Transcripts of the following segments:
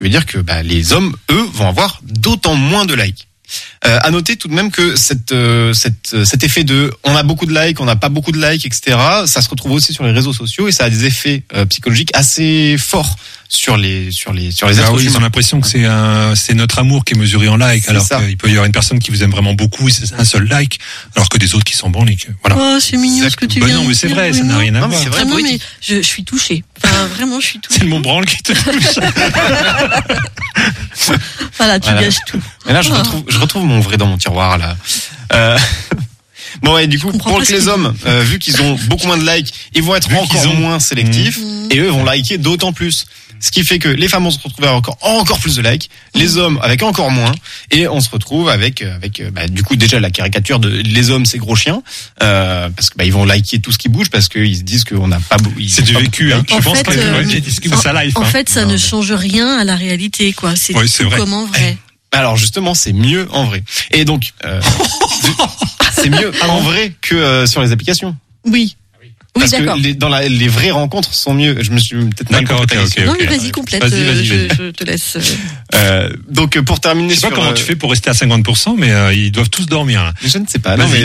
veut dire que les hommes, eux, vont avoir d'autant moins de likes. À noter tout de même que cet effet de on a beaucoup de likes, on n'a pas beaucoup de likes, etc. Ça se retrouve aussi sur les réseaux sociaux et ça a des effets psychologiques assez forts sur les êtres humains. Ils ont l'impression que c'est notre amour qui est mesuré en likes, alors qu'il peut y avoir une personne qui vous aime vraiment beaucoup et c'est un seul like, alors que des autres qui s'en branlent. Voilà. Oh, c'est mignon ce que tu viens. Non, mais c'est vrai, ça n'a rien à voir. C'est vrai, mais je suis touchée. Enfin, vraiment, je suis touchée. C'est le Mont Branle qui te touche. Voilà, tu gâches tout. Mais là, je retrouve mon vrai dans mon tiroir, là. Bon, ouais, du coup, pour que les hommes, vu qu'ils ont beaucoup moins de likes, ils vont être encore moins sélectifs, et eux vont liker d'autant plus. Ce qui fait que les femmes vont se retrouver avec encore plus de likes, les hommes avec encore moins, et on se retrouve avec du coup déjà la caricature de les hommes c'est gros chiens, parce que ils vont liker tout ce qui bouge parce qu'ils se disent qu'on n'a pas. C'est du vécu, hein. Je pense que ça life. En fait, ça ne change rien à la réalité, quoi. C'est tout comme en vrai. Alors justement, c'est mieux en vrai. Et donc, c'est mieux en vrai que sur les applications. Oui. Oui, parce d'accord. Que les vraies rencontres sont mieux. Je me suis peut-être mal compris. Non, mais vas-y, complète. Vas-y. Je te laisse. Donc, pour terminer, je sais pas comment tu fais pour rester à 50%, mais ils doivent tous dormir. Là. Je ne sais pas. Non, mais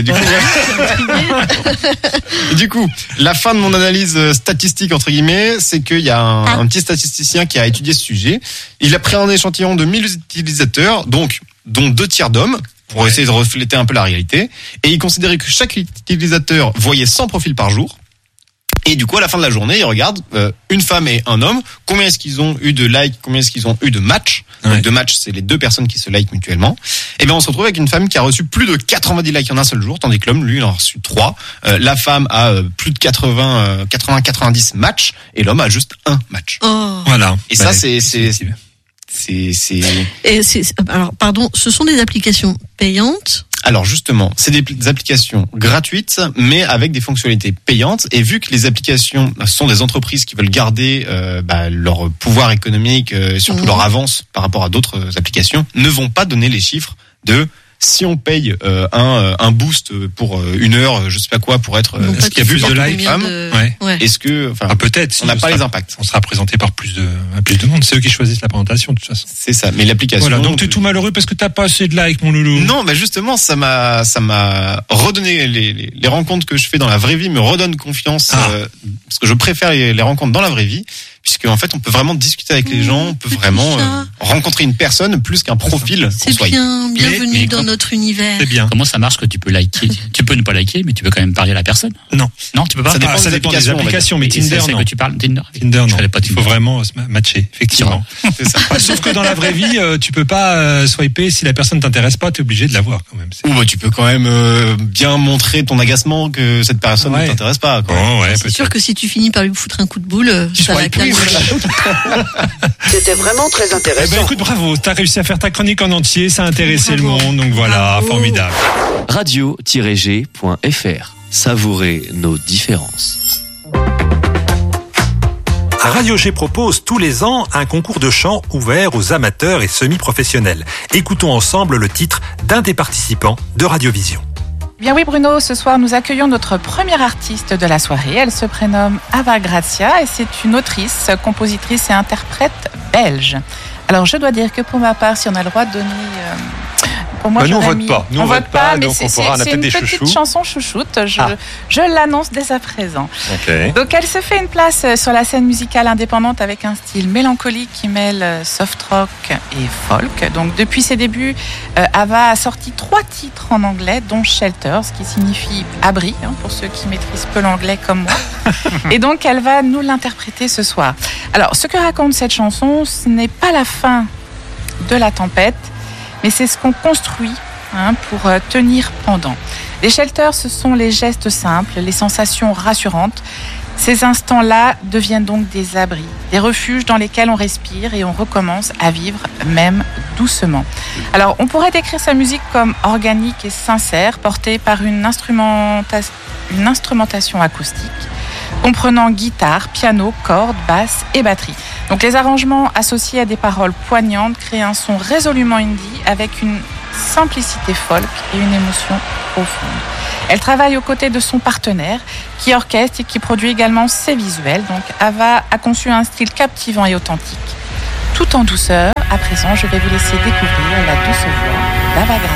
du coup, la fin de mon analyse statistique entre guillemets, c'est qu'il y a un petit statisticien qui a étudié ce sujet. Il a pris un échantillon de 1000 utilisateurs, dont 2 tiers d'hommes, pour essayer de refléter un peu la réalité. Et il considérait que chaque utilisateur voyait 100 profils par jour. Et du coup, à la fin de la journée, ils regardent une femme et un homme, combien est-ce qu'ils ont eu de likes, combien est-ce qu'ils ont eu de matchs. Donc de matchs, c'est les 2 personnes qui se likent mutuellement. Et bien on se retrouve avec une femme qui a reçu plus de 90 likes en un seul jour, tandis que l'homme, lui, il en a reçu 3. La femme a plus de 90 matchs, et l'homme a juste 1 match. Oh. Voilà. Et ça, alors, pardon, ce sont des applications payantes? Alors justement, c'est des applications gratuites, mais avec des fonctionnalités payantes. Et vu que les applications sont des entreprises qui veulent garder leur pouvoir économique, surtout leur avance par rapport à d'autres applications, ne vont pas donner les chiffres de si on paye un boost pour 1 heure, je sais pas quoi, pour être est-ce qu'il y a plus de likes est-ce que peut-être on n'a pas les impacts. On sera présenté par plus de monde, c'est eux qui choisissent la présentation de toute façon. C'est ça, mais l'application. Voilà, donc tu es tout malheureux parce que t'as pas assez de likes, mon loulou. Non, mais justement, ça m'a redonné les rencontres que je fais dans la vraie vie me redonnent confiance parce que je préfère les rencontres dans la vraie vie. Puisque en fait, on peut vraiment discuter avec les gens, on peut vraiment rencontrer une personne plus qu'un profil. C'est bien, bienvenue dans notre univers. C'est bien. Comment ça marche que tu peux liker? Tu peux ne pas liker, mais tu peux quand même parler à la personne. Non, tu peux pas. Ça dépend des applications, mais Tinder non. Que tu parles Tinder, non. Il faut vraiment se matcher, effectivement. C'est ça. Sauf que dans la vraie vie, tu peux pas swiper si la personne t'intéresse pas, t'es obligé de la voir quand même. Ou tu peux quand même bien montrer ton agacement que cette personne ne t'intéresse pas. C'est sûr que si tu finis par lui foutre un coup de boule, ça va calmer. C'était vraiment très intéressant. Écoute, bravo, t'as réussi à faire ta chronique en entier, ça a intéressé le monde, donc voilà, formidable. Radio-G.fr. Savourez nos différences. Radio G propose tous les ans un concours de chant ouvert aux amateurs et semi-professionnels. Écoutons ensemble le titre d'un des participants de Radiovision. Bien oui Bruno, ce soir nous accueillons notre première artiste de la soirée. Elle se prénomme Ava Grazia et c'est une autrice, compositrice et interprète belge. Alors je dois dire que pour ma part, si on a le droit de donner... Pour moi, nous on vote pas. Nous on vote pas, mais donc on fera c'est une petite chanson chouchoute. Je l'annonce dès à présent. Okay. Donc elle se fait une place sur la scène musicale indépendante avec un style mélancolique qui mêle soft rock et folk. Donc depuis ses débuts, Ava a sorti 3 titres en anglais, dont Shelters, qui signifie abri, pour ceux qui maîtrisent peu l'anglais comme moi. Et donc elle va nous l'interpréter ce soir. Alors ce que raconte cette chanson, ce n'est pas la fin de la tempête, mais c'est ce qu'on construit pour tenir pendant. Les shelters, ce sont les gestes simples, les sensations rassurantes. Ces instants-là deviennent donc des abris, des refuges dans lesquels on respire et on recommence à vivre, même doucement. Alors, on pourrait décrire sa musique comme organique et sincère, portée par une instrumentation acoustique, comprenant guitare, piano, cordes, basse et batterie. Donc les arrangements associés à des paroles poignantes créent un son résolument indie avec une simplicité folk et une émotion profonde. Elle travaille aux côtés de son partenaire qui orchestre et qui produit également ses visuels. Donc Ava a conçu un style captivant et authentique. tout en douceur. À présent, je vais vous laisser découvrir la douce voix d'Ava Green.